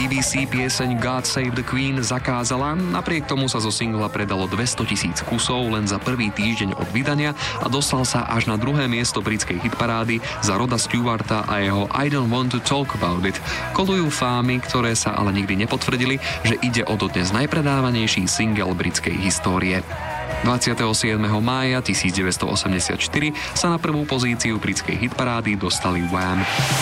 BBC pieseň God Save the Queen zakázala, napriek tomu sa zo singla predalo 200 000 kusov len za prvý týždeň od vydania a dostal sa až na druhé miesto britskej hitparády za Roda Stewarta a jeho I Don't Want to Talk About It. Kolujú fámy, ktoré sa ale nikdy nepotvrdili, že ide o dodnes najpredávanejší single britskej histórie. 27. mája 1984 sa na prvú pozíciu britskej hitparády dostali Wham!